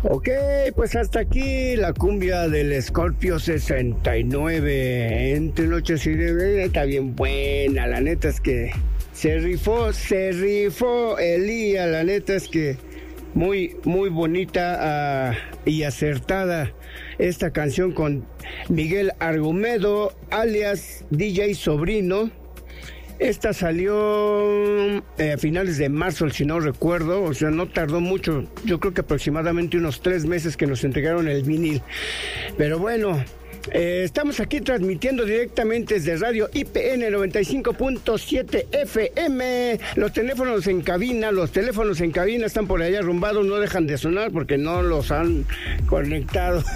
Ok, pues hasta aquí la cumbia del Scorpio 69. Entre noches y de está bien buena. La neta es que se rifó Elía. La neta es que muy bonita y acertada esta canción con Miguel Argumedo, alias DJ Sobrino. Esta salió a finales de marzo, si no recuerdo, o sea, no tardó mucho, yo creo que aproximadamente unos 3 meses que nos entregaron el vinil. Pero bueno, estamos aquí transmitiendo directamente desde Radio IPN 95.7 FM. Los teléfonos en cabina están por allá arrumbados, no dejan de sonar porque no los han conectado.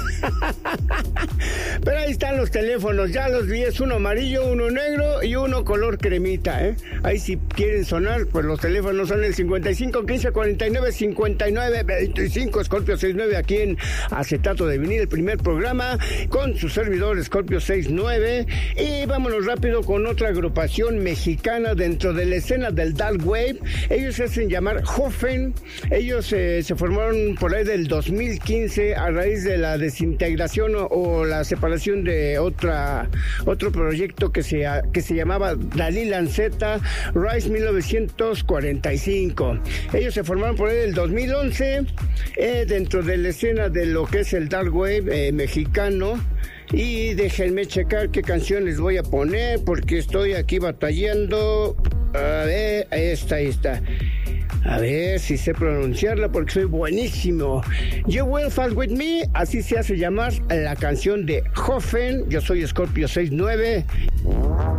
Pero ahí están los teléfonos, ya los vi, es uno amarillo, uno negro y uno color cremita, ¿eh? Ahí si quieren sonar, pues los teléfonos son el 55 15 49 59 25, Scorpio 69, aquí en Acetato de Vinil, el primer programa con su servidor Scorpio 69. Y vámonos rápido con otra agrupación mexicana dentro de la escena del Dark Wave. Ellos se hacen llamar Hoffen. Ellos se formaron por ahí del 2015 a raíz de la desintegración o la separación de otro proyecto que se llamaba Dalí Lanceta Rise 1945. Ellos se formaron por ahí del 2011 dentro de la escena de lo que es el Dark Wave mexicano. Y déjenme checar qué canción les voy a poner porque estoy aquí batallando. A ver, ahí está. A ver si sé pronunciarla porque soy buenísimo. You Will Fall With Me, así se hace llamar la canción de Hoffen. Yo soy Scorpio 69.